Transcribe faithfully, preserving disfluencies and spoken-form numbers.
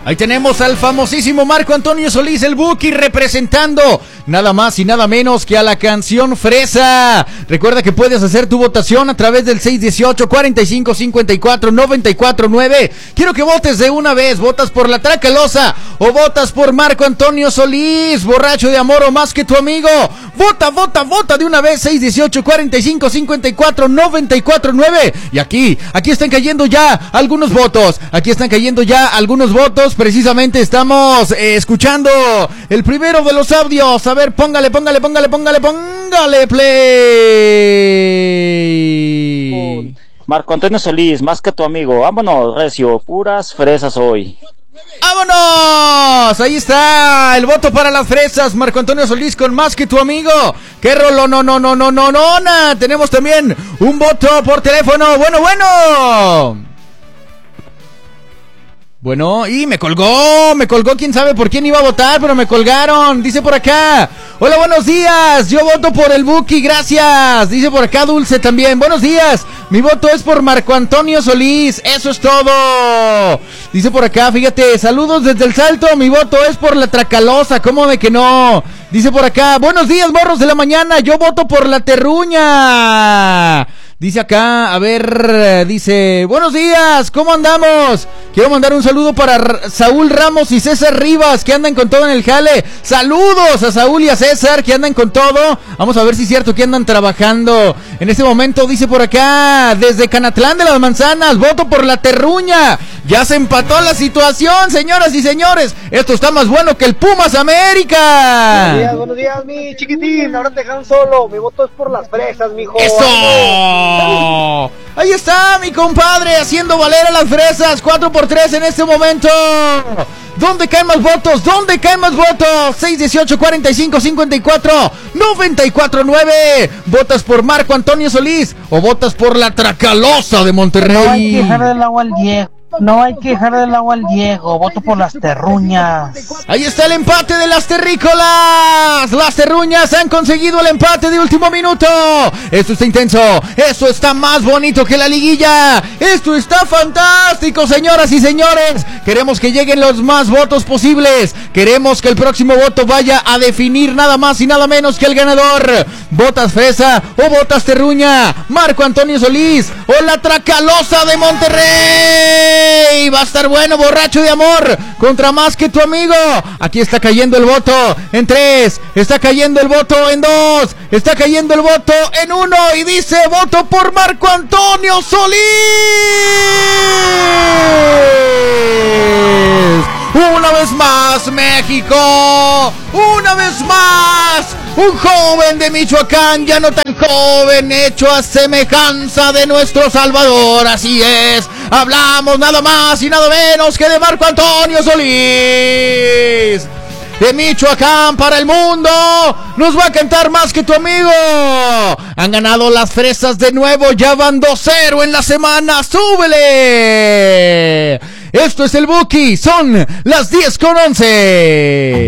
Ahí tenemos al famosísimo Marco Antonio Solís, el Buki, representando nada más y nada menos que a la canción Fresa. Recuerda que puedes hacer tu votación a través del seis dieciocho, cuarenta y cinco, cincuenta y cuatro, noventa y cuatro nueve. Quiero que votes de una vez. ¿Votas por La Tracalosa o votas por Marco Antonio Solís, Borracho de Amor o Más que tu Amigo? Vota, vota, vota de una vez. seis dieciocho, cuarenta y cinco, cincuenta y cuatro, noventa y cuatro nueve. Y aquí, aquí están cayendo ya algunos votos. Aquí están cayendo ya algunos votos. Precisamente estamos eh, escuchando el primero de los audios. A ver, póngale, póngale, póngale, póngale, póngale play. Marco Antonio Solís, Más que tu Amigo. Vámonos, recio, puras fresas hoy. ¡Vámonos! Ahí está el voto para las fresas. Marco Antonio Solís con Más que tu Amigo. ¡Qué rolo! No, no, no, no, no, no, no. Tenemos también un voto por teléfono. Bueno, bueno. Bueno, y me colgó, me colgó, quién sabe por quién iba a votar, pero me colgaron. Dice por acá, hola, buenos días, yo voto por el Buki, gracias. Dice por acá Dulce también, buenos días, mi voto es por Marco Antonio Solís, eso es todo. Dice por acá, fíjate, saludos desde El Salto, mi voto es por La Tracalosa, ¿cómo de que no? Dice por acá, buenos días, morros de la mañana, yo voto por La Terruña. Dice acá, a ver, dice, buenos días, ¿cómo andamos? Quiero mandar un saludo para R- Saúl Ramos y César Rivas, que andan con todo en el jale. Saludos a Saúl y a César, que andan con todo. Vamos a ver si es cierto que andan trabajando. En este momento, dice por acá, desde Canatlán de las Manzanas, voto por La Terruña. Ya se empató la situación, señoras y señores. Esto está más bueno que el Pumas América. Buenos días, buenos días, mi chiquitín. Ahora te dejan solo. Mi voto es por las fresas, mijo. ¡Eso! Ahí está mi compadre haciendo valer a las fresas. Cuatro por tres en este momento. ¿Dónde caen más votos? ¿Dónde caen más votos? seis dieciocho, cuarenta y cinco, cincuenta y cuatro, noventa y cuatro nueve. ¿Votas por Marco Antonio Solís o votas por La Tracalosa de Monterrey? No hay que dejar del agua al viejo. No hay que dejar del agua al viejo. Voto por las terruñas. Ahí está el empate de las terrícolas. Las terruñas han conseguido el empate de último minuto. Esto está intenso. Esto está más bonito que la liguilla. Esto está fantástico, señoras y señores. Queremos que lleguen los más votos posibles. Queremos que el próximo voto vaya a definir nada más y nada menos que el ganador. ¿Votas Fresa o votas Terruña? Marco Antonio Solís o La Tracalosa de Monterrey. Va a estar bueno, Borracho de Amor contra Más que tu Amigo. Aquí está cayendo el voto en tres, está cayendo el voto en dos, está cayendo el voto en uno y dice voto por Marco Antonio Solís. Una vez más, México. Una vez más, un joven de Michoacán, ya no tan joven, hecho a semejanza de nuestro Salvador. Así es, hablamos nada más y nada menos que de Marco Antonio Solís. De Michoacán para el mundo, nos va a cantar Más que tu Amigo. Han ganado las fresas de nuevo, ya van dos cero en la semana. ¡Súbele! Esto es el Buki, son las diez con once.